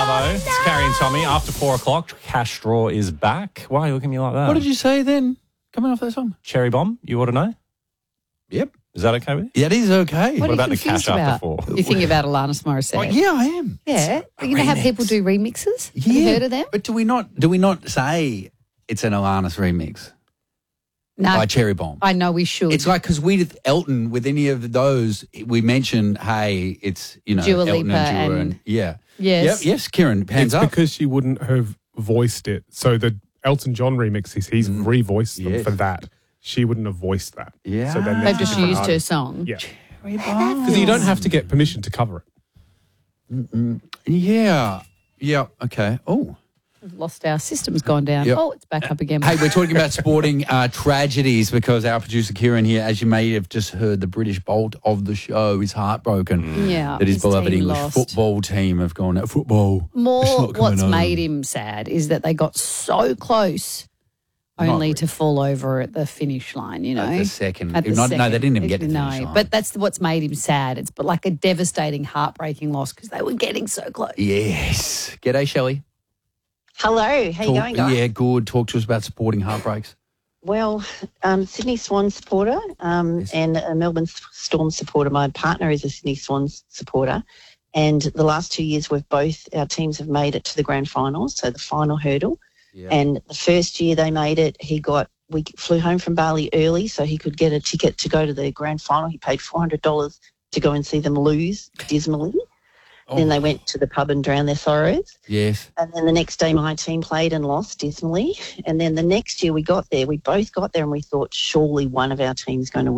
Hello, it's Carrie and Tommy. After 4 o'clock, Cash Draw is back. Why are you looking at me like that? What did you say then? Coming off that song? Cherry Bomb, you ought to know? Yep. Is that okay with you? Yeah, it is okay. What are you about the confused Cash about? after 4? You're thinking about Alanis Morissette. Oh, yeah, I am. Yeah. You know how people do remixes? Yeah. Have you heard of them? But do we not say it's an Alanis remix No. by Cherry Bomb? I know we should. It's like, because we did Elton with any of those, we mention, hey, it's, Dua Elton Lipa and Dua and- yeah. Yes. Yep, yes, Kieran, hands It's up. because she wouldn't have voiced it. So the Elton John remixes, he's revoiced them Yes. for that. She wouldn't have voiced that. Yeah. So then They've just used her song. Yeah. Cherry Bomb. Because you don't have to get permission to cover it. Yeah. Yeah, okay. Oh. We've lost our system's gone down. Yep. Oh, it's back up again. Hey, we're talking about sporting tragedies because our producer Kieran here, as you may have just heard, the British bolt of the show is heartbroken. Yeah, That his his beloved team English lost. football team have gone, football. More it's not coming what's home." made him sad is that they got so close only to fall over at the finish line, you know. At the second. At the No, second. they didn't even get to the finish line. But that's what's made him sad. It's like a devastating, heartbreaking loss because they were getting so close. Yes. G'day, Shelley. Hello, how you going, guys? Yeah, good. Talk to us about sporting heartbreaks. Well, Sydney Swans supporter and a Melbourne Storm supporter. My partner is a Sydney Swans supporter, and the last 2 years our teams have made it to the grand finals, so the final hurdle. Yeah. And the first year they made it, we flew home from Bali early so he could get a ticket to go to the grand final. He paid $400 to go and see them lose dismally. Then they went to the pub and drowned their sorrows. Yes. And then the next day my team played and lost dismally. And then the next year we both got there and we thought surely one of our team's going to